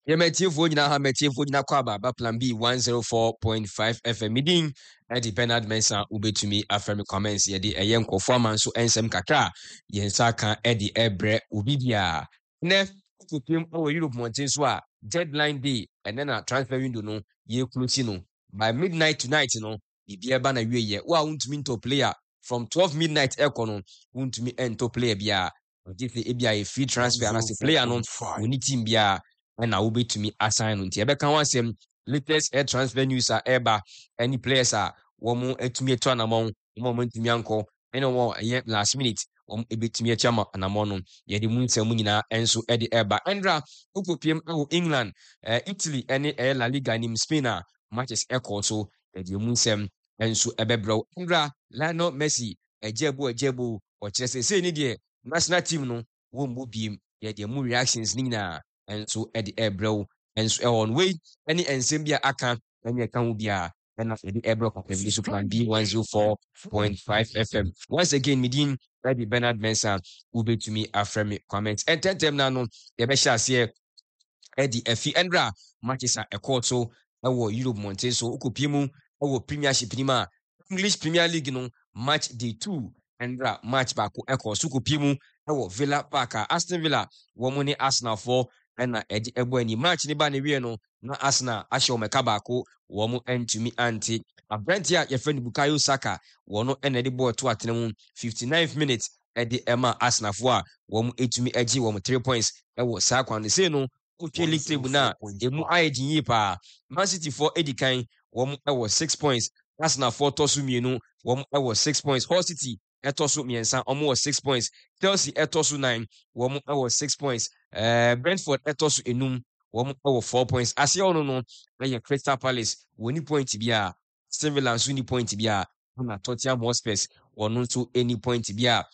Yemetiefo nyina ha metiefo nyina kwa aba plan B 104.5 FM midin Eddie Bernard Mensah ubetumi afremi comments ye de eye nkofo man so ensem kakra ye nsa kan Eddie Ebre ubibia ne kupim o Europe mountain so a deadline day and then a transfer window no ye close no by midnight tonight no bibia ba na wie ye wa untumi into player from 12 midnight ekono untumi ento player bia ogife ebia e free transfer and as a player no oni team bia and I will be to me assign on Tiabe can want some latest air transfer news are eba any players are one more to me a turn among moment to me uncle and last minute a bit to me a chama and among ye the moon semina and so Eddie Eba Andra Upo PM England Italy any air La Liga nim spinner matches echo so the moon sem and so ebebro Andra Lionel Messi a jebu or just say any national team no won't be ye the moon reactions nina and so Eddie Ebro and so on way any ensembia aka and you can be a and Eddie Ebro capability plan B 104.5 FM. Once again, Medin Eddie Bernard Mensah will be to me after me comments and 10 them now no the shall say Eddie Efi Endra matches a court so our Europe Monte so Ukupimu our Premiership Nima English Premier League no match day 2 Endra match back echo Sukupimu our Villa Parker Aston Villa womuni Arsenal for ɛna ɛde ɛbɔ ani match ne ba ne wie no na Arsenal ahyɛ wɔn ɛka baako wɔn mo ntumi ante aberante a yɛfrɛ no Bukayo Saka wɔn no ɛna ɛde bɔɔl to atena mu 59th minute ɛde ɛma Arsenal foɔ a wɔn etumi agye wɔn 3 points ɛwɔ saa kwan ne sei no otwe league table na emu ayɛ gyin yie paa Man City foɔ edi kan wɔn ɛwɔ 6 points Arsenal foɔ tɔ so mmienu wɔn ɛwɔ 6 points Hull City ɛtɔ so mmiɛnsa wɔn wɔ 6 points Chelsea ɛtɔ so 9 wɔn ɛwɔ 6 points Brentford ɛtɔ so enum wɔn ɛwɔ 4 points aseɛ ɔno no ɛyɛ Crystal Palace wɔn ni point bi a Aston Villa nso ni point bi a ɛna Tottenham Hotspur wɔn nso any point bi a